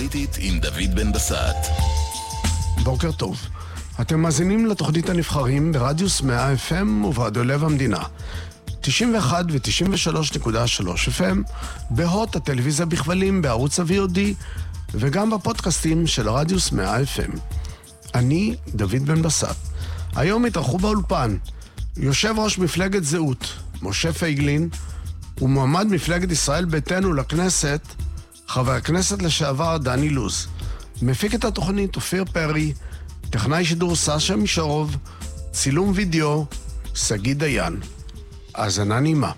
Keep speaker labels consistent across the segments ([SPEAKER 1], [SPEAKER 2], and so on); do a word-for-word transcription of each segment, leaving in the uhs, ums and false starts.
[SPEAKER 1] פוליטית עם דוד בן בסט.
[SPEAKER 2] בוקר טוב. אתם מאזינים לתוכנית הנבחרים ברדיוס מאה אף אם וברדיו לב המדינה. תשעים ואחת ו-תשעים ושלוש נקודה שלוש אף אם, בהוט הטלוויזיה בכבלים בערוץ ה-וי או די, וגם בפודקאסטים של רדיוס מאה אף אם. אני דוד בן בסט. היום התארחו באולפן יושב ראש מפלגת זהות, משה פייגלין, ומועמד מפלגת ישראל ביתנו לכנסת, חבר הכנסת לשעבר דני לוז. מפיק את התוכנית אופיר פרי, טכנאי שידור סשה מישרוב, צילום וידאו סגי דיין. האזנה נעימה.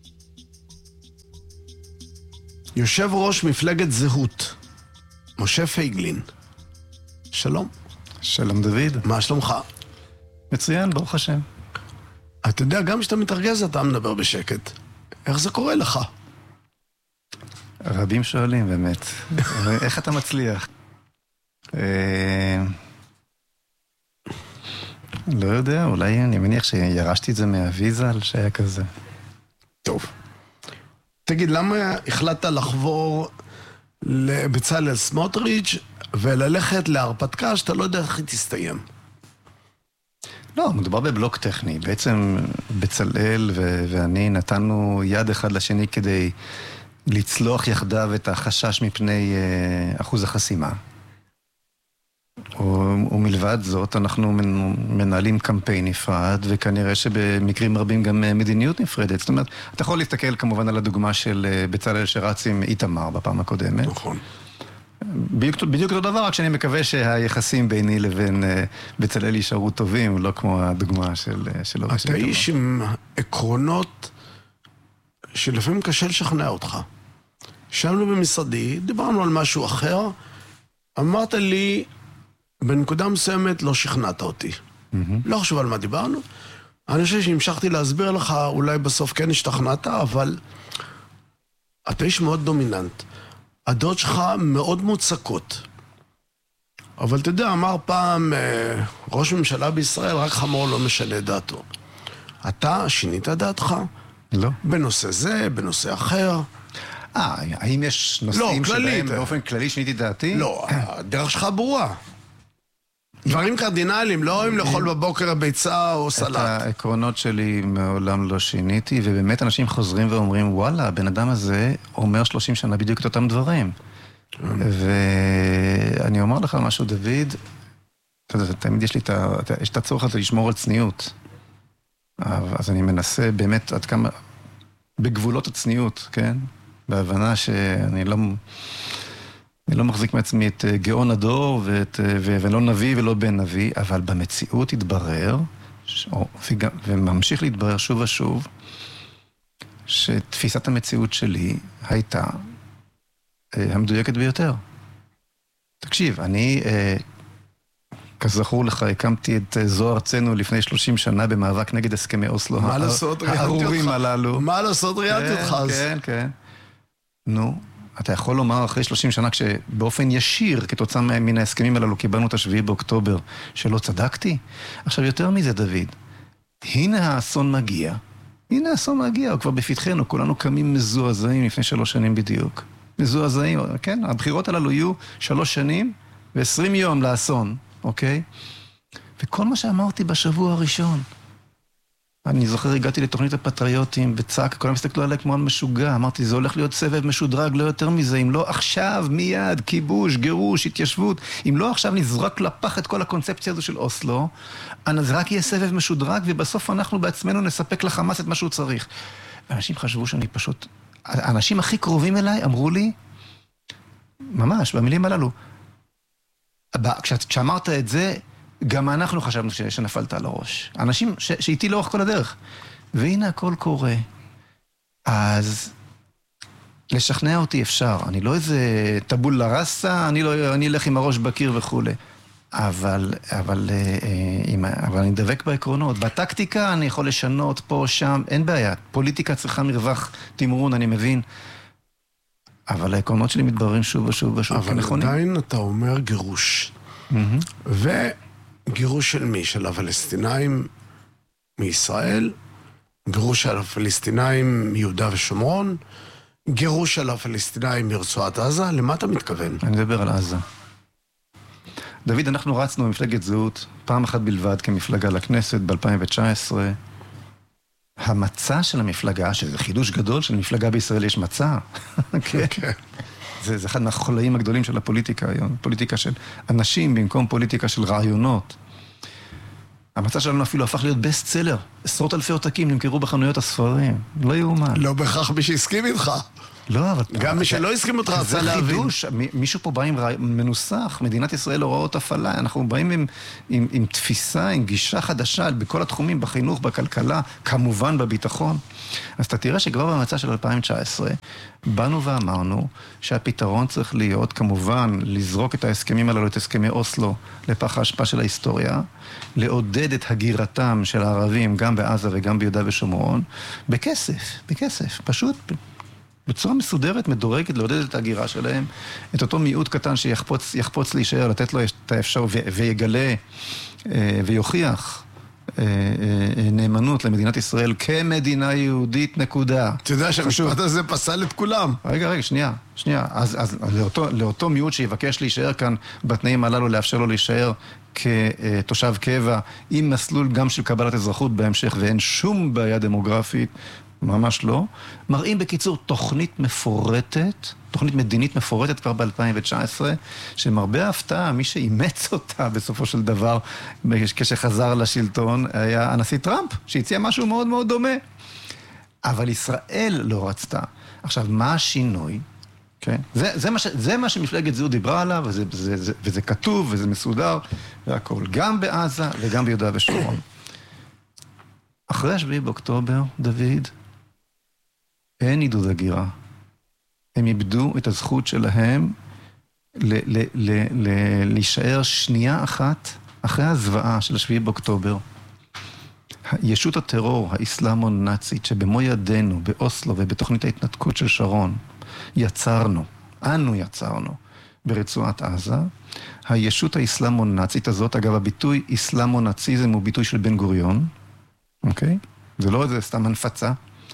[SPEAKER 2] יושב ראש מפלגת זהות, משה פייגלין. שלום.
[SPEAKER 3] שלום דוד.
[SPEAKER 2] מה שלומך?
[SPEAKER 3] מצוין, ברוך השם.
[SPEAKER 2] אתה יודע, גם כשאתה מתרגז אתה מדבר בשקט. איך זה קורה לך?
[SPEAKER 3] רבים שואלים באמת. איך אתה מצליח? לא יודע, אולי אני מניח שירשתי את זה מהוויזל שהיה כזה.
[SPEAKER 2] טוב. תגיד, למה החלטת לחבור לבצלאל סמוטריץ' וללכת להרפתקה שאתה לא יודע איך היא תסתיים?
[SPEAKER 3] לא, מדובר בבלוק טכני. בעצם בצלאל ו- ואני נתנו יד אחד לשני כדי לצלוח יחדיו את החשש מפני uh, אחוז החסימה. ומלבד זאת אנחנו מנהלים קמפיין נפרד, וכנראה שבמקרים רבים גם מדיניות נפרדת. זאת אומרת, אתה יכול להסתכל כמובן על הדוגמה של בצלאל שרץ עם איתמר בפעם הקודמת.
[SPEAKER 2] נכון.
[SPEAKER 3] בדיוק, בדיוק אותו דבר, רק שאני מקווה שהיחסים ביני לבין בצלאל יישארו טובים, לא כמו הדוגמה של, של איתמר.
[SPEAKER 2] אתה איש עם עקרונות שלפעמים קשה לשכנע אותך. ישבנו במשרדי, דיברנו על משהו אחר, אמרת לי, בנקודה מסוימת לא שכנעת אותי. Mm-hmm. לא חשוב על מה דיברנו. אני חושב שהמשכתי להסביר לך, אולי בסוף כן השתכנעת, אבל אתה איש מאוד דומיננט. הדעות שלך מאוד מוצקות. אבל אתה יודע, אמר פעם אה, ראש ממשלה בישראל, רק חמור לא משנה דעתו. אתה שינית דעתך?
[SPEAKER 3] לא.
[SPEAKER 2] בנושא זה, בנושא אחר.
[SPEAKER 3] אה, האם יש נושאים
[SPEAKER 2] לא,
[SPEAKER 3] שבהם באופן כללי שיניתי דעתי?
[SPEAKER 2] לא, הדרך שלך ברורה. דברים קרדינליים, לא אם לאכול בבוקר ביצה או סלט.
[SPEAKER 3] את העקרונות שלי מעולם לא שיניתי, ובאמת אנשים חוזרים ואומרים, וואלה, הבן אדם הזה אומר שלושים שנה בדיוק את אותם דברים. ואני אומר לך משהו, דוד, תמיד יש לי את הצורך הזה לשמור על צניעות. אז אני מנסה באמת עד כמה, בגבולות הצניעות, כן? בהבנה שאני לא... אני לא מחזיק מעצמי את גאון הדור, ואת, ו, ולא נביא ולא בן נביא, אבל במציאות התברר, ש, וגם, וממשיך להתברר שוב ושוב, שתפיסת המציאות שלי הייתה אה, המדויקת ביותר. תקשיב, אני, אה, כזכור לך, הקמתי את זו ארצנו לפני שלושים שנה במאבק נגד הסכמי אוסלו.
[SPEAKER 2] מה לעשות,
[SPEAKER 3] הארורים הללו.
[SPEAKER 2] מה לעשות, ראיינתי אותך אז.
[SPEAKER 3] כן, כן. נו. אתה יכול לומר אחרי שלושים שנה, כשבאופן ישיר, כתוצאה מן ההסכמים הללו, קיבלנו את השביעי באוקטובר, שלא צדקתי? עכשיו, יותר מזה, דוד, הנה האסון מגיע, הנה האסון מגיע, הוא כבר בפתחנו, כולנו קמים מזועזעים לפני שלוש שנים בדיוק. מזועזעים, כן? הבחירות הללו יהיו שלוש שנים ועשרים יום לאסון, אוקיי? וכל מה שאמרתי בשבוע הראשון, אני זוכר, הגעתי לתוכנית הפטריוטים, בצעק, כולם הסתכלו עליי כמו משוגע, אמרתי, זה הולך להיות סבב משודרג, לא יותר מזה, אם לא עכשיו, מיד, כיבוש, גירוש, התיישבות, אם לא עכשיו נזרק לפח את כל הקונספציה הזו של אוסלו, אז רק יהיה סבב משודרג, ובסוף אנחנו בעצמנו נספק לחמאס את מה שהוא צריך. ואנשים חשבו שאני פשוט, האנשים הכי קרובים אליי אמרו לי, ממש, במילים הללו, כשאמרת את זה, גם אנחנו חשבנו ש... שנפלת על הראש. אנשים ש... שאיתי לאורך כל הדרך. והנה הכל קורה. אז לשכנע אותי אפשר. אני לא איזה טבול לרסה, אני לא אני אלך עם הראש בקיר וכו'. אבל, אבל, אבל אני דבק בעקרונות. בטקטיקה אני יכול לשנות פה, שם, אין בעיה. פוליטיקה צריכה מרווח תמרון, אני מבין. אבל העקרונות שלי מתבררים שוב ושוב ושוב.
[SPEAKER 2] אבל עדיין אתה אומר גירוש. וגירוש של מי? של הפלסטינאים מישראל? גירוש של הפלסטינאים מיהודה ושומרון? גירוש של הפלסטינאים מרצועת עזה? למה אתה מתכוון?
[SPEAKER 3] אני מדבר על עזה. דוד, אנחנו רצנו במפלגת זהות פעם אחת בלבד כמפלגה לכנסת ב-אלפיים תשע עשרה. המצע של המפלגה, שזה חידוש גדול של מפלגה בישראל יש מצע, כן. זה, זה אחד מהחולאים הגדולים של הפוליטיקה היום, פוליטיקה של אנשים במקום פוליטיקה של רעיונות. המצע שלנו אפילו הפך להיות בסט סלר, עשרות אלפי עותקים נמכרו בחנויות הספרים, לא יאומן.
[SPEAKER 2] לא בהכרח מי שהסכים איתך.
[SPEAKER 3] לא, אבל...
[SPEAKER 2] גם מי שלא הסכים אותך רצה להבין.
[SPEAKER 3] זה חידוש, מישהו פה בא עם מנוסח, מדינת ישראל הוראות הפעלה, אנחנו באים עם, עם, עם תפיסה, עם גישה חדשה בכל התחומים, בחינוך, בכלכלה, כמובן בביטחון. אז אתה תראה שכבר במצע של אלפיים תשע עשרה, באנו ואמרנו שהפתרון צריך להיות, כמובן, לזרוק את ההסכמים הללו, את הסכמי אוסלו, לפח ההשפעה של ההיסטוריה, לעודד את הגירתם של הערבים, גם בעזה וגם ביהודה ושומרון, בכסף, בכסף, פשוט... בצורה מסודרת, מדורגת, לעודד את ההגירה שלהם, את אותו מיעוט קטן שיחפוץ יחפוץ להישאר, לתת לו את האפשר ויגלה ויוכיח נאמנות למדינת ישראל כמדינה יהודית נקודה.
[SPEAKER 2] אתה יודע שהמשפט הזה פסל את כולם.
[SPEAKER 3] רגע, רגע, שנייה, שנייה. אז, אז לאותו, לאותו מיעוט שיבקש להישאר כאן בתנאים הללו, לאפשר לו להישאר כתושב קבע, עם מסלול גם של קבלת אזרחות בהמשך, ואין שום בעיה דמוגרפית, ממש לא. מראים בקיצור תוכנית מפורטת, תוכנית מדינית מפורטת כבר ב-אלפיים תשע עשרה, שמרבה ההפתעה, מי שאימץ אותה בסופו של דבר, כשחזר לשלטון, היה הנשיא טראמפ, שהציע משהו מאוד מאוד דומה. אבל ישראל לא רצתה. עכשיו, מה השינוי? Okay. זה, זה, מה ש, זה מה שמפלגת זהות דיברה עליו, וזה, זה, זה, וזה כתוב, וזה מסודר, והכל, גם בעזה וגם ביהודה ושומרון. אחרי השביעי באוקטובר, דוד, אין עידוד הגירה. הם איבדו את הזכות שלהם ל- ל- ל- ל- להישאר שנייה אחת אחרי הזוועה של השביעי באוקטובר. ישות הטרור האסלאמו-נאצית שבמו ידינו, באוסלו ובתוכנית ההתנתקות של שרון, יצרנו, אנו יצרנו, ברצועת עזה. הישות האסלאמו-נאצית הזאת, אגב, הביטוי אסלאמו-נאציזם הוא ביטוי של בן גוריון, אוקיי? זה לא איזה סתם הנפצה.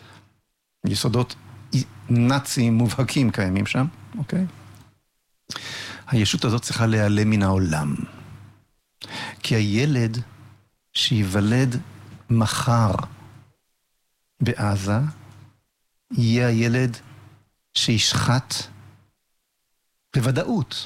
[SPEAKER 3] יסודות נאציים מובהקים קיימים שם, אוקיי? הישות הזאת צריכה להיעלם מן העולם. כי הילד שיוולד מחר בעזה, יהיה הילד שישחט בוודאות.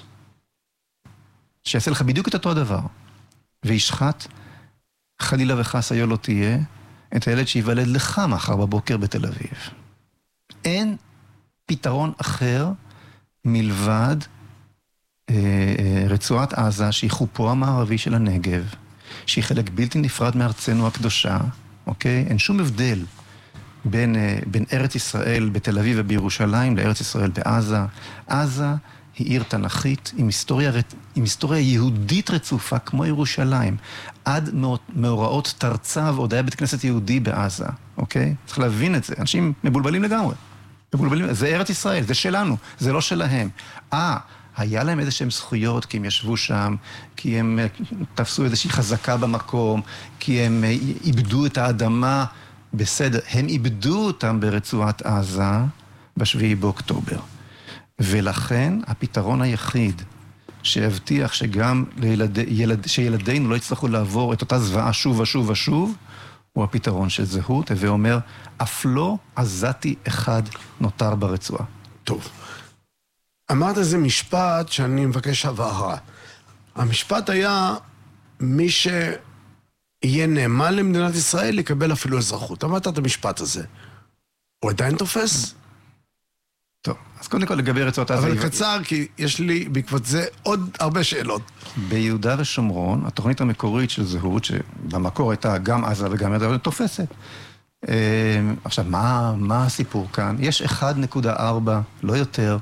[SPEAKER 3] שיעשה לך בדיוק את אותו הדבר. וישחט, חלילה וחס היה לא תהיה, את הילד שיוולד לך מחר בבוקר בתל אביב. אין פתרון אחר מלבד אה, אה, רצועת עזה, שהיא חופו המערבי של הנגב, שהיא חלק בלתי נפרד מארצנו הקדושה, אוקיי? אין שום הבדל בין, אה, בין ארץ ישראל בתל אביב ובירושלים לארץ ישראל בעזה. עזה היא עיר תנכית עם היסטוריה, עם היסטוריה יהודית רצופה כמו ירושלים. עד מאורעות תרצב עוד היה בית כנסת יהודי בעזה, אוקיי? צריך להבין את זה. אנשים מבולבלים לגמרי. מבולבלים, זה ארץ ישראל, זה שלנו, זה לא שלהם. אה, היה להם איזשהם זכויות כי הם ישבו שם, כי הם תפסו איזושהי חזקה במקום, כי הם איבדו את האדמה, בסדר. הם איבדו אותם ברצועת עזה בשביעי באוקטובר. ולכן הפתרון היחיד שהבטיח שגם לילד, ילד, שילדינו לא יצטרכו לעבור את אותה זוועה שוב ושוב ושוב, הוא הפתרון של זהות, ואומר, אף לא עזתי אחד נותר ברצועה.
[SPEAKER 2] טוב. אמרת איזה משפט שאני מבקש הבהרה. המשפט היה, מי שיהיה נאמן למדינת ישראל, יקבל אפילו אזרחות. אמרת את המשפט הזה. הוא עדיין תופס?
[SPEAKER 3] טוב, אז קודם כל לגבי רצועת עזה...
[SPEAKER 2] אבל קצר, כי יש לי בעקבות זה עוד הרבה שאלות.
[SPEAKER 3] ביהודה ושומרון, התוכנית המקורית של זהות, שבמקור הייתה גם עזה וגם יהודה, תופסת. עכשיו, מה, מה הסיפור כאן? יש אחד נקודה ארבע, לא יותר,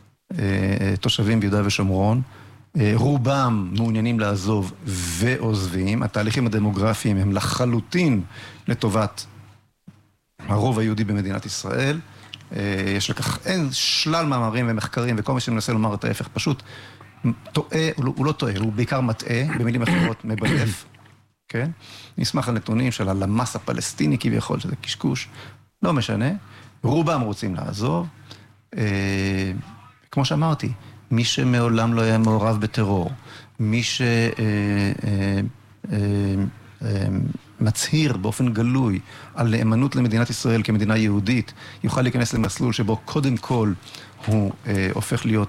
[SPEAKER 3] תושבים ביהודה ושומרון. רובם מעוניינים לעזוב ועוזבים. התהליכים הדמוגרפיים הם לחלוטין לטובת הרוב היהודי במדינת ישראל. יש לכך, אין שלל מאמרים ומחקרים, וכל מה שמנסה לומר את ההפך, פשוט טועה, הוא לא טועה, הוא בעיקר מטעה, במילים אחרות מבלף, כן? נשמח על נתונים של הלמ"ס הפלסטיני כביכול, שזה קשקוש, לא משנה, רובם רוצים לעזוב, כמו שאמרתי, מי שמעולם לא היה מעורב בטרור, מי שמצהיר באופן גלוי על נאמנות למדינת ישראל כמדינה יהודית, יוכל להיכנס למסלול שבו קודם כל הוא הופך להיות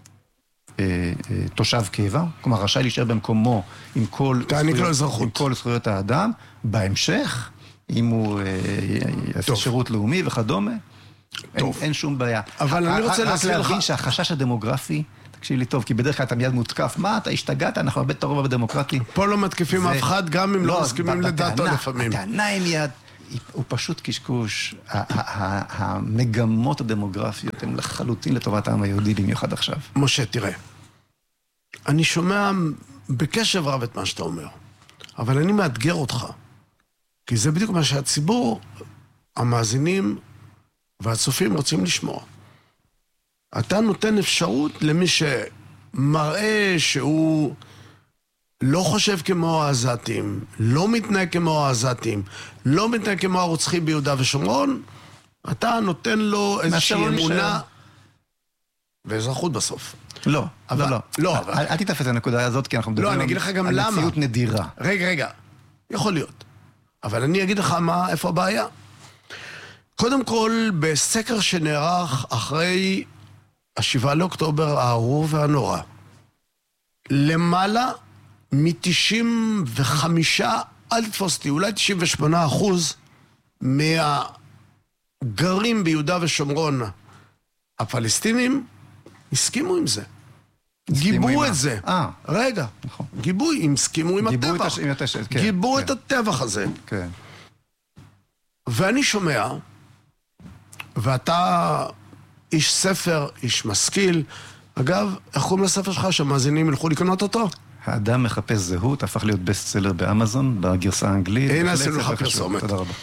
[SPEAKER 3] תושב קבע, כלומר רשאי להישאר במקומו עם כל זכויות האדם, בהמשך, אם הוא יעשה שירות לאומי וכדומה, אין שום בעיה.
[SPEAKER 2] אבל אני רוצה להסביר לך...
[SPEAKER 3] רק להבין שהחשש הדמוגרפי, תקשיב לי טוב, כי בדרך כלל אתה מיד מותקף, מה, אתה השתגעת, אנחנו הרבה תרוב בדמוקרטי.
[SPEAKER 2] פה לא מתקיפים אף אחד, גם אם לא מסכימים לדעתו לפעמים.
[SPEAKER 3] הטענה היא מיד, הוא פשוט קשקוש, המגמות הדמוגרפיות הן לחלוטין לטובת העם היהודי, במיוחד עכשיו.
[SPEAKER 2] משה, תראה, אני שומע בקשב רב את מה שאתה אומר, אבל אני מאתגר אותך, כי זה בדיוק מה שהציבור, המאזינים והצופים רוצים לשמוע. אתה נותן אפשרות למי שמראה שהוא לא חושב כמו העזתים, לא מתנהג כמו העזתים, לא מתנהג כמו הרוצחים ביהודה ושומרון, אתה נותן לו איזושהי אמונה ואזרחות בסוף.
[SPEAKER 3] לא, אבל, לא,
[SPEAKER 2] לא.
[SPEAKER 3] אל, אל תתאפס את הנקודה הזאת, כי אנחנו מדברים
[SPEAKER 2] לא, אני אגיד לך גם
[SPEAKER 3] על
[SPEAKER 2] למה.
[SPEAKER 3] מציאות נדירה.
[SPEAKER 2] רגע, רגע, יכול להיות. אבל אני אגיד לך מה, איפה הבעיה. קודם כל, בסקר שנערך אחרי השבעה לאוקטובר הארור והנורא, למעלה מ-תשעים וחמישה, אל תתפוס אותי, אולי תשעים ושמונה אחוז מהגרים ביהודה ושומרון הפלסטינים הסכימו עם זה. גיבו את זה.
[SPEAKER 3] אה.
[SPEAKER 2] רגע.
[SPEAKER 3] נכון.
[SPEAKER 2] גיבו, הם הסכימו עם הטבח. גיבו את הטבח הזה.
[SPEAKER 3] כן.
[SPEAKER 2] ואני שומע, ואתה איש ספר, איש משכיל, אגב, איך קוראים לספר שלך שהמאזינים ילכו לקנות אותו?
[SPEAKER 3] האדם מחפש זהות, הפך להיות בסט סלר באמזון, בגרסה האנגלית.
[SPEAKER 2] הנה עשינו לך פרסומת.
[SPEAKER 3] תודה רבה.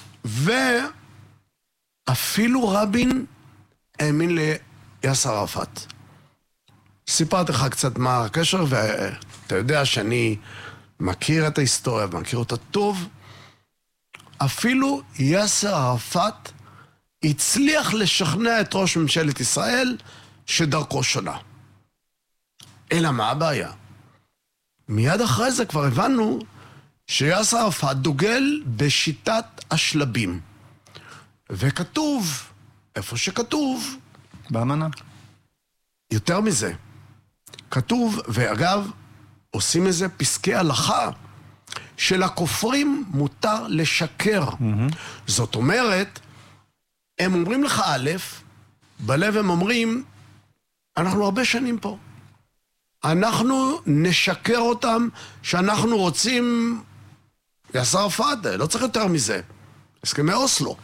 [SPEAKER 2] ואפילו רבין האמין ליאסר ערפאת. סיפרתי לך קצת מה הקשר, ואתה יודע שאני מכיר את ההיסטוריה ומכיר אותה טוב. אפילו יאסר ערפאת הצליח לשכנע את ראש ממשלת ישראל שדרכו שונה. אלא מה הבעיה? מיד אחרי זה כבר הבנו שיאסר ערפאת דוגל בשיטת השלבים. וכתוב, איפה שכתוב,
[SPEAKER 3] באמנה.
[SPEAKER 2] יותר מזה, כתוב, ואגב, עושים איזה פסקי הלכה, שלכופרים מותר לשקר. Mm-hmm. זאת אומרת, הם אומרים לך א', בלב הם אומרים, אנחנו הרבה שנים פה. אנחנו נשקר אותם שאנחנו רוצים יאסר ערפאת, לא צריך יותר מזה. הסכמי אוסלו.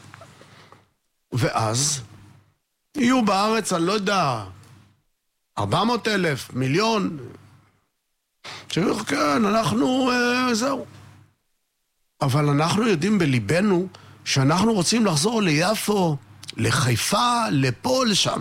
[SPEAKER 2] ואז יהיו בארץ, אני לא יודע, ארבע מאות אלף, מיליון, שיגידו, כן, אנחנו, אה, זהו. אבל אנחנו יודעים בליבנו שאנחנו רוצים לחזור ליפו, לחיפה, לפה, לשם.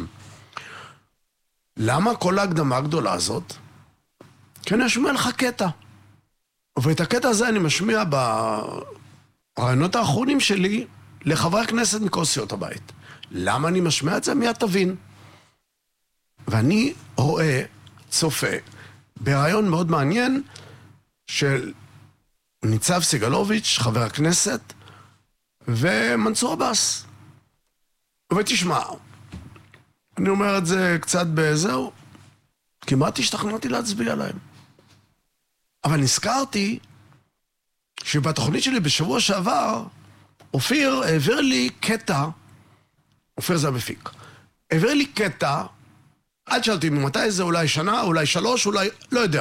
[SPEAKER 2] למה כל ההקדמה הגדולה הזאת? כי אני אשמיע לך קטע. ואת הקטע הזה אני משמיע ברעיונות האחרונים שלי לחברי הכנסת מכל סיעות הבית. למה אני משמיע את זה? מיד תבין. ואני רואה, צופה, ברעיון מאוד מעניין של ניצב סגלוביץ', חבר הכנסת, ומנסור עבאס. ותשמע, אני אומר את זה קצת בזהו, כמעט השתכנעתי להצביע להם. אבל נזכרתי שבתוכנית שלי בשבוע שעבר, אופיר העביר לי קטע, אופיר זה המפיק, העביר לי קטע, עד שאלתי ממתי זה, אולי שנה, אולי שלוש, אולי, לא יודע.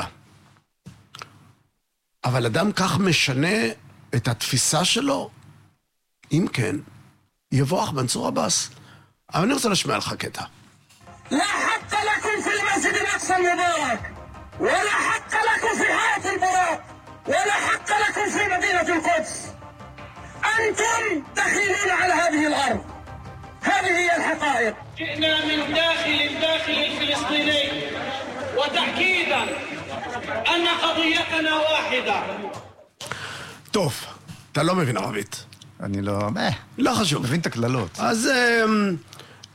[SPEAKER 2] אבל אדם כך משנה את התפיסה שלו, אם כן, יבוח מנסור עבאס. אבל אני רוצה לשמע לך קטע.
[SPEAKER 4] لا حق لكم في المسجد الأقصى المبارك ولا حق لكم في حياة البراق ولا حق لكم في مدينة القدس. أنتم دخيلون على هذه الأرض. هذه هي الحقائق. جئنا من داخل الداخل الفلسطيني وتأكيدا أن قضيتنا واحدة.
[SPEAKER 2] טוב, אתה לא מבין ערבית.
[SPEAKER 3] אני לא...
[SPEAKER 2] לא חשוב.
[SPEAKER 3] מבין את הכללות.
[SPEAKER 2] אז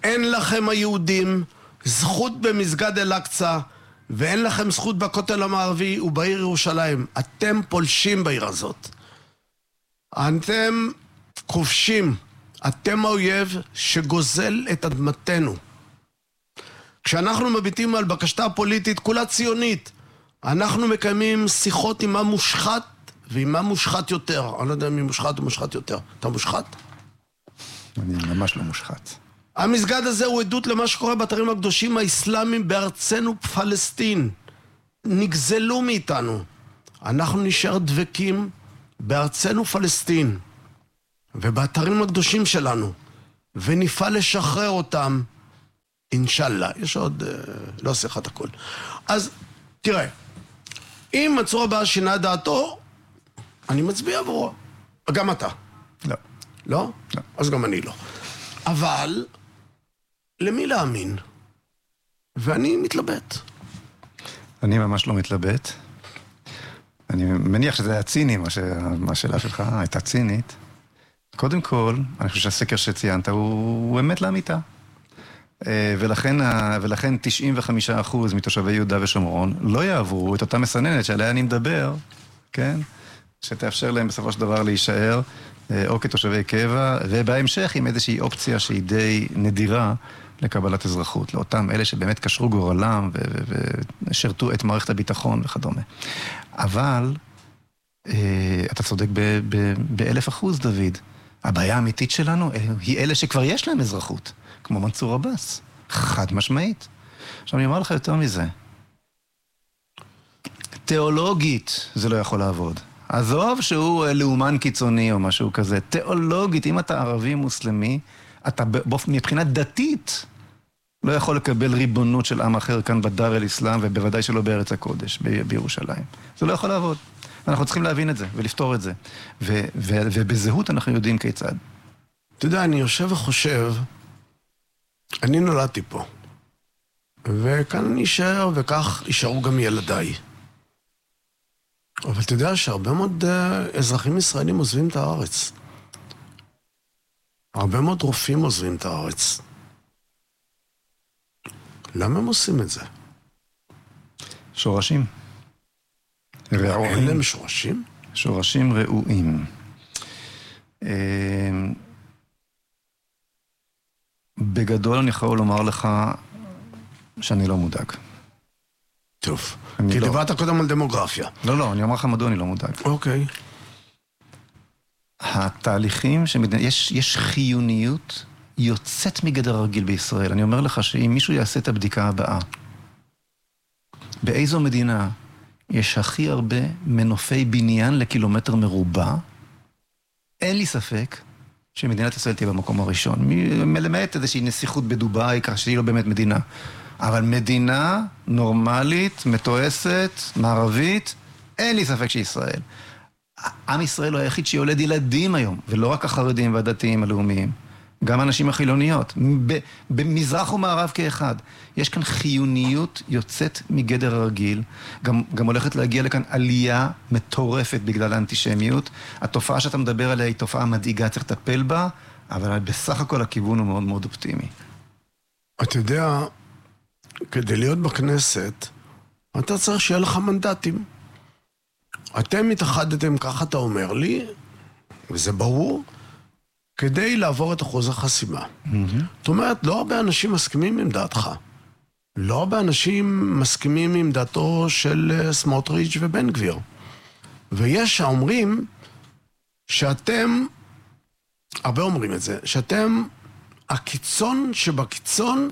[SPEAKER 2] אין לכם היהודים זכות במסגד אל-אקצא, ואין לכם זכות בכותל המערבי ובעיר ירושלים. אתם פולשים בעיר הזאת. אתם כובשים. אתם האויב שגוזל את אדמתנו. כשאנחנו מביטים על בקשתה הפוליטית, כולה ציונית, אנחנו מקיימים שיחות עם מה מושחת ועם מה מושחת יותר. אני לא יודע מי מושחת או מושחת יותר. אתה מושחת?
[SPEAKER 3] אני ממש לא מושחת.
[SPEAKER 2] המסגד הזה הוא עדות למה שקורה באתרים הקדושים האסלאמיים בארצנו פלסטין. נגזלו מאיתנו. אנחנו נשאר דבקים בארצנו פלסטין ובאתרים הקדושים שלנו, ונפעל לשחרר אותם, אינשאללה. יש עוד, לא עושה לך את הכל. אז תראה, אם מנסור עבאס שינה דעתו, אני מצביע עבורו. גם אתה.
[SPEAKER 3] לא.
[SPEAKER 2] לא?
[SPEAKER 3] לא.
[SPEAKER 2] אז גם אני לא. אבל למי להאמין? ואני מתלבט.
[SPEAKER 3] אני ממש לא מתלבט. אני מניח שזה היה ציני, מה, ש... מה השאלה שלך הייתה צינית. קודם כל, אני חושב שהסקר שציינת הוא, הוא אמת לאמיתה. ולכן, ולכן תשעים וחמישה אחוז מתושבי יהודה ושומרון לא יעברו את אותה מסננת שעליה אני מדבר, כן? שתאפשר להם בסופו של דבר להישאר או כתושבי קבע, ובהמשך עם איזושהי אופציה שהיא די נדירה לקבלת אזרחות, לאותם אלה שבאמת קשרו גורלם ושרתו את מערכת הביטחון וכדומה. אבל אתה צודק באלף אחוז, דוד. הבעיה האמיתית שלנו היא אלה שכבר יש להם אזרחות, כמו מנסור עבאס, חד משמעית. עכשיו אני אומר לך יותר מזה. תיאולוגית זה לא יכול לעבוד. עזוב שהוא לאומן קיצוני או משהו כזה. תיאולוגית, אם אתה ערבי מוסלמי, אתה מבחינה דתית לא יכול לקבל ריבונות של עם אחר כאן בדאר אל אסלאם, ובוודאי שלא בארץ הקודש, ב- בירושלים. זה לא יכול לעבוד. אנחנו צריכים להבין את זה ולפתור את זה. ו- ו- ובזהות אנחנו יודעים כיצד.
[SPEAKER 2] אתה יודע, אני יושב וחושב, אני נולדתי פה, וכאן אני אשאר, וכך יישארו גם ילדיי. אבל אתה יודע שהרבה מאוד uh, אזרחים ישראלים עוזבים את הארץ. הרבה מאוד רופאים עוזבים את הארץ. למה הם עושים את זה?
[SPEAKER 3] שורשים. רעועים.
[SPEAKER 2] אין להם שורשים?
[SPEAKER 3] שורשים רעועים. בגדול אני יכול לומר לך שאני לא מודאג.
[SPEAKER 2] טוב.
[SPEAKER 3] אני
[SPEAKER 2] כי
[SPEAKER 3] לא.
[SPEAKER 2] דיברת קודם על דמוגרפיה.
[SPEAKER 3] לא, לא, אני אומר לך מדוע אני לא מודאג.
[SPEAKER 2] אוקיי.
[SPEAKER 3] התהליכים, שמד... יש, יש חיוניות יוצאת מגדר הרגיל בישראל. אני אומר לך שאם מישהו יעשה את הבדיקה הבאה, באיזו מדינה יש הכי הרבה מנופי בניין לקילומטר מרובע, אין לי ספק שמדינת ישראל תהיה במקום הראשון. מלמדת איזושהי נסיכות בדובאי, כך שהיא לא באמת מדינה. אבל מדינה נורמלית, מתועסת, מערבית, אין לי ספק שישראל. עם ישראל הוא היחיד שיולד ילדים היום, ולא רק החרדים והדתיים הלאומיים, גם אנשים החילוניות, במזרח ומערב כאחד. יש כאן חיוניות יוצאת מגדר הרגיל, גם, גם הולכת להגיע לכאן עלייה מטורפת בגלל האנטישמיות. התופעה שאתה מדבר עליה היא תופעה מדאיגה, צריך לטפל בה, אבל בסך הכל הכיוון הוא מאוד מאוד אופטימי.
[SPEAKER 2] אתה יודע, כדי להיות בכנסת, אתה צריך שיהיה לך מנדטים. אתם מתאחדתם, ככה אתה אומר לי, וזה ברור, כדי לעבור את אחוז החסימה. זאת אומרת, לא הרבה אנשים מסכימים עם דעתך. לא הרבה אנשים מסכימים עם דעתו של סמוטריץ' ובן גביר. ויש שאומרים שאתם, הרבה אומרים את זה, שאתם הקיצון שבקיצון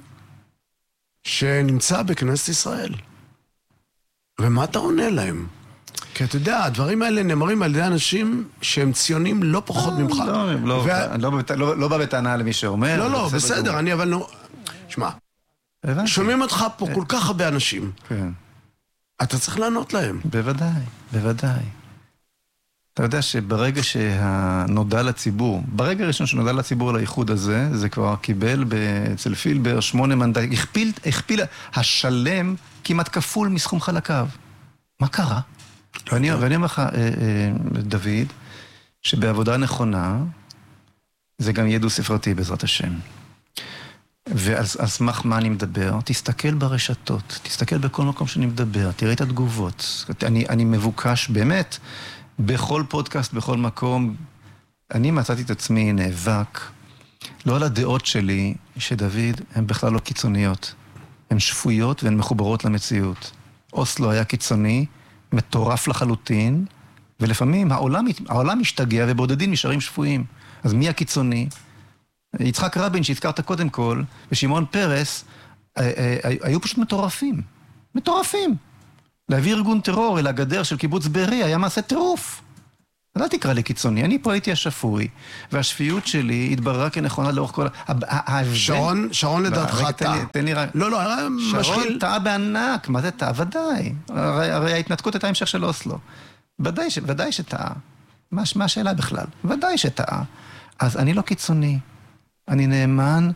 [SPEAKER 2] שנמצא בכנסת ישראל. ומה אתה עונה להם? כי אתה יודע, הדברים האלה נאמרים על ידי אנשים שהם ציונים לא פחות ממך.
[SPEAKER 3] לא בא בטענה למי שאומר.
[SPEAKER 2] לא, לא, בסדר, אני אבל לא... שמע, שומעים אותך פה כל כך הרבה אנשים.
[SPEAKER 3] כן.
[SPEAKER 2] אתה צריך לענות להם.
[SPEAKER 3] בוודאי, בוודאי. אתה יודע שברגע שנודע לציבור, ברגע הראשון שנודע לציבור על האיחוד הזה, זה כבר קיבל אצל פילבר שמונה מנדטים, הכפיל, הכפיל, השלם כמעט כפול מסכום חלקיו. מה קרה? ואני, ואני אומר לך, דוד, שבעבודה נכונה, זה גם יהיה דו ספרתי בעזרת השם. ועל סמך מה אני מדבר? תסתכל ברשתות, תסתכל בכל מקום שאני מדבר, תראה את התגובות. אני, אני מבוקש באמת, בכל פודקאסט, בכל מקום, אני מצאתי את עצמי נאבק, לא על הדעות שלי, שדוד, הן בכלל לא קיצוניות. הן שפויות והן מחוברות למציאות. אוסלו היה קיצוני, מטורף לחלוטין, ולפעמים העולם, העולם משתגע ובודדים נשארים שפויים. אז מי הקיצוני? יצחק רבין שהזכרת קודם כל, ושמעון פרס, היו פשוט מטורפים. מטורפים. להביא ארגון טרור אל הגדר של קיבוץ בארי היה מעשה טירוף. אל תקרא לי קיצוני, אני פה הייתי השפוי, והשפיות שלי התבררה כנכונה לאורך כל...
[SPEAKER 2] שרון, שרון לדעתך טעה.
[SPEAKER 3] תן לי רק...
[SPEAKER 2] לא, לא,
[SPEAKER 3] שרון טעה בענק, מה זה טעה? ודאי. הרי ההתנתקות הייתה המשך של אוסלו. ודאי שטעה. מה השאלה בכלל? ודאי שטעה. אז אני לא קיצוני. אני נאמן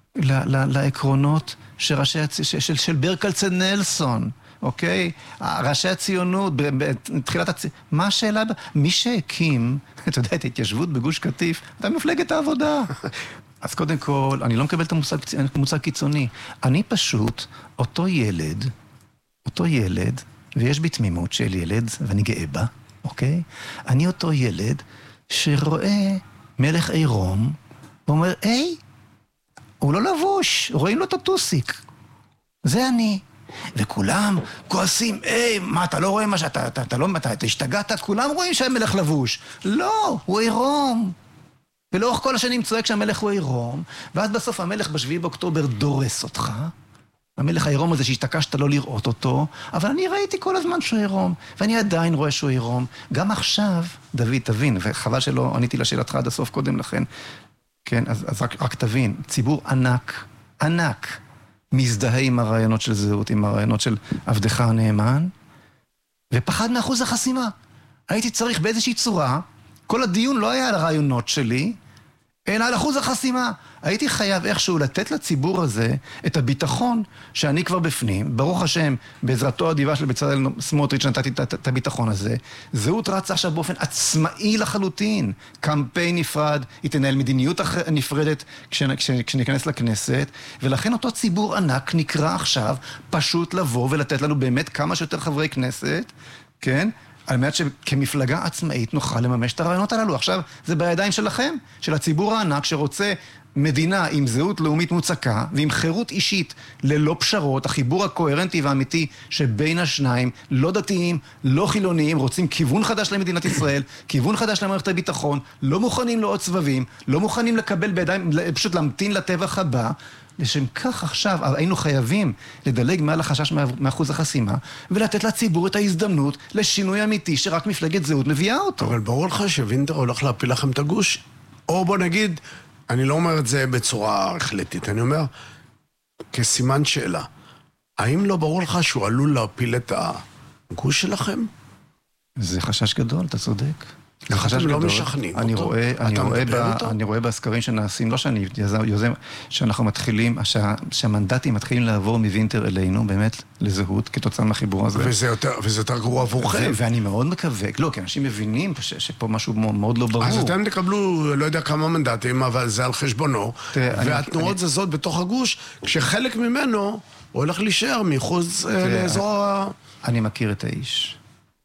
[SPEAKER 3] לעקרונות של ברל כצנלסון. אוקיי? ראשי הציונות, בתחילת הציונות, מה השאלה? מי שהקים, אתה יודע, את ההתיישבות בגוש קטיף, אתה מפלגת העבודה. אז קודם כל, אני לא מקבל את המושג קיצוני. אני פשוט, אותו ילד, אותו ילד, ויש בי תמימות של ילד, ואני גאה בה, אוקיי? אני אותו ילד שרואה מלך עירום, ואומר, היי, הוא לא לבוש, רואים לו את הטוסיק. זה אני. וכולם כועסים, היי, מה, אתה לא רואה מה שאתה, אתה, אתה לא, אתה, אתה השתגעת, כולם רואים שהמלך לבוש. לא, הוא עירום. ולאורך כל השנים צועק שהמלך הוא עירום, ואז בסוף המלך בשביעי באוקטובר דורס אותך. המלך העירום הזה שהשתקשת לא לראות אותו, אבל אני ראיתי כל הזמן שהוא עירום, ואני עדיין רואה שהוא עירום. גם עכשיו, דוד, תבין, וחבל שלא עניתי לשאלתך עד הסוף קודם לכן, כן, אז, אז רק, רק תבין, ציבור ענק, ענק, מזדהה עם הרעיונות של זהות, עם הרעיונות של עבדך הנאמן, ופחד מאחוז החסימה. הייתי צריך באיזושהי צורה, כל הדיון לא היה על הרעיונות שלי, אלא על אחוז החסימה. הייתי חייב איכשהו לתת לציבור הזה את הביטחון שאני כבר בפנים. ברוך השם, בעזרתו הדיבה של בצלאל סמוטריץ' נתתי את הביטחון הזה. זהות רצה עכשיו באופן עצמאי לחלוטין. קמפיין נפרד, היא תנהל מדיניות נפרדת כשניכנס לכנסת, ולכן אותו ציבור ענק נקרא עכשיו פשוט לבוא ולתת לנו באמת כמה שיותר חברי כנסת, כן? על מנת שכמפלגה עצמאית נוכל לממש את הרעיונות הללו. עכשיו, זה בידיים שלכם, של הציבור הענק שרוצה מדינה עם זהות לאומית מוצקה, ועם חירות אישית ללא פשרות, החיבור הקוהרנטי והאמיתי שבין השניים, לא דתיים, לא חילוניים, רוצים כיוון חדש למדינת ישראל, כיוון חדש למערכת הביטחון, לא מוכנים לעוד סבבים, לא מוכנים לקבל בידיים, פשוט להמתין לטבח הבא, לשם כך עכשיו היינו חייבים לדלג מעל החשש מאחוז החסימה, ולתת לציבור את ההזדמנות לשינוי אמיתי שרק מפלגת זהות מביאה אותו.
[SPEAKER 2] אבל ברור לך שווינטר הולך להפיל לכם את הגוש, או בוא נגיד, אני לא אומר את זה בצורה החלטית, אני אומר, כסימן שאלה, האם לא ברור לך שהוא עלול להפיל את הגוש שלכם?
[SPEAKER 3] זה חשש גדול, אתה צודק.
[SPEAKER 2] איך אתם לא משכנעים
[SPEAKER 3] אני
[SPEAKER 2] אותו?
[SPEAKER 3] רואה, אני
[SPEAKER 2] אתה
[SPEAKER 3] רואה,
[SPEAKER 2] מדבר
[SPEAKER 3] ב,
[SPEAKER 2] אותו?
[SPEAKER 3] אני רואה בסקרים שנעשים, לא שאני יוזם, שאנחנו מתחילים, שה, שהמנדטים מתחילים לעבור מווינטר אלינו, באמת, לזהות, כתוצאה מהחיבור הזה.
[SPEAKER 2] וזה יותר, וזה יותר גרוע עבורכם.
[SPEAKER 3] ו- ואני מאוד מקווה, לא, כי אנשים מבינים ש- שפה משהו מאוד לא ברור.
[SPEAKER 2] אז אתם תקבלו, לא יודע כמה מנדטים, אבל זה על חשבונו,
[SPEAKER 3] תראה,
[SPEAKER 2] והתנועות
[SPEAKER 3] אני-
[SPEAKER 2] זזות בתוך הגוש, כשחלק ממנו הולך להישאר מחוץ אה, לאזור ה...
[SPEAKER 3] אני מכיר את האיש.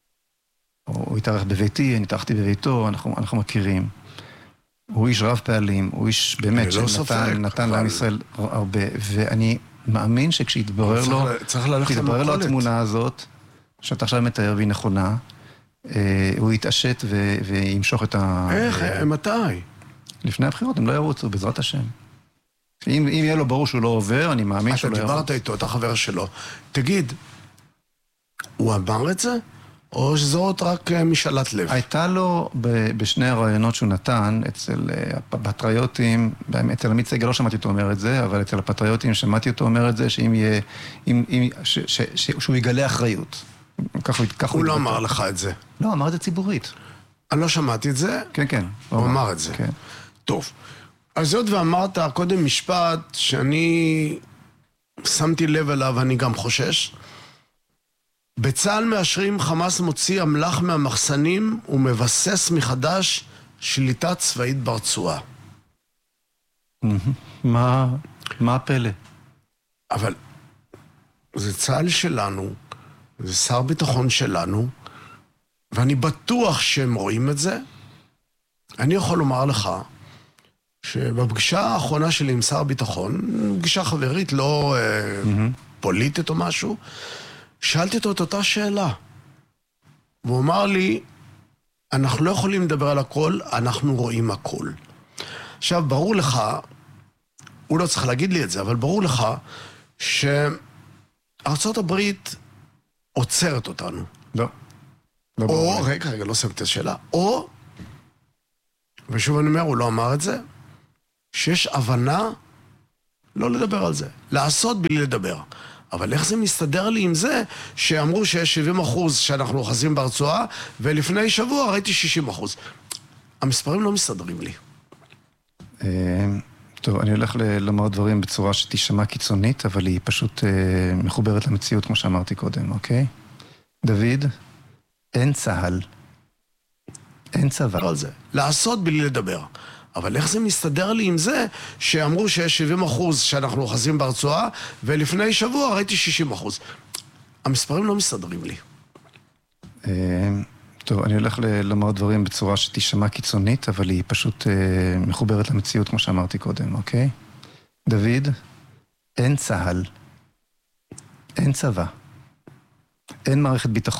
[SPEAKER 3] הוא התארח בביתי, אני התארחתי בביתו, אנחנו, אנחנו מכירים. הוא איש רב פעלים, הוא איש באמת
[SPEAKER 2] לא
[SPEAKER 3] שנתן
[SPEAKER 2] ספק,
[SPEAKER 3] נתן
[SPEAKER 2] אבל...
[SPEAKER 3] לעם ישראל הרבה, ואני מאמין שכשיתברר לו,
[SPEAKER 2] צריך ללכת
[SPEAKER 3] תתברר לו
[SPEAKER 2] למכולת.
[SPEAKER 3] התמונה הזאת, שאתה עכשיו מתאר והיא נכונה, אה, הוא יתעשת ו- וימשוך את ה...
[SPEAKER 2] איך?
[SPEAKER 3] אה,
[SPEAKER 2] מתי?
[SPEAKER 3] לפני הבחירות, הם לא ירוצו, בעזרת השם. אם, אם יהיה לו ברור שהוא לא עובר, אני מאמין
[SPEAKER 2] אתה
[SPEAKER 3] שהוא לא ירוץ.
[SPEAKER 2] דיברת איתו, אתה חבר שלו. תגיד, הוא אמר את זה? או שזאת רק אה, משאלת לב?
[SPEAKER 3] הייתה לו ב- בשני הרעיונות שהוא נתן, אצל uh, הפטריוטים, באמת, אצל עמית סגל לא שמעתי אותו אומר את זה, אבל אצל הפטריוטים שמעתי אותו אומר את זה, שאם יהיה, אם, אם, ש, ש, ש, שהוא יגלה אחריות. כך, כך
[SPEAKER 2] הוא לא
[SPEAKER 3] יתבטא.
[SPEAKER 2] אמר לך את זה.
[SPEAKER 3] לא, אמר את זה ציבורית.
[SPEAKER 2] אני לא שמעתי את זה.
[SPEAKER 3] כן, כן.
[SPEAKER 2] הוא אמר את זה.
[SPEAKER 3] כן.
[SPEAKER 2] טוב. אז זאת ואמרת קודם משפט שאני שמתי לב אליו, אני גם חושש. בצה"ל מאשרים חמאס מוציא אמל"ח מהמחסנים ומבסס מחדש שליטה צבאית ברצועה.
[SPEAKER 3] מה? מה הפלא?
[SPEAKER 2] אבל זה צה"ל שלנו, זה שר ביטחון שלנו, ואני בטוח שהם רואים את זה. אני יכול לומר לך שבפגישה האחרונה שלי עם שר ביטחון, פגישה חברית, לא mm-hmm. פוליטית או משהו, שאלתי אותו את אותה שאלה. והוא אמר לי, אנחנו לא יכולים לדבר על הכל, אנחנו רואים הכל. עכשיו, ברור לך, הוא לא צריך להגיד לי את זה, אבל ברור לך שארצות הברית עוצרת אותנו.
[SPEAKER 3] לא. לא
[SPEAKER 2] או,
[SPEAKER 3] ברור.
[SPEAKER 2] רגע, רגע, לא שמתי את השאלה. או, ושוב אני אומר, הוא לא אמר את זה, שיש הבנה לא לדבר על זה. לעשות בלי לדבר. אבל איך זה מסתדר לי עם זה שאמרו שיש שבעים אחוז שאנחנו אוחזים ברצועה, ולפני שבוע ראיתי שישים אחוז. המספרים לא מסתדרים לי.
[SPEAKER 3] טוב, אני הולך לומר דברים בצורה שתשמע קיצונית, אבל היא פשוט מחוברת למציאות, כמו שאמרתי קודם, אוקיי? דוד, אין צהל. אין צבא.
[SPEAKER 2] על זה. לעשות בלי לדבר. אבל איך זה מסתדר לי עם זה שאמרו שיש שבעים אחוז שאנחנו אוחזים ברצועה, ולפני שבוע ראיתי שישים אחוז. המספרים לא מסתדרים לי.
[SPEAKER 3] טוב, אני הולך לומר דברים בצורה שתשמע קיצונית, אבל היא פשוט מחוברת למציאות, כמו שאמרתי קודם, אוקיי? דוד, אין צהל. אין צבא. אין מערכת ביטחון.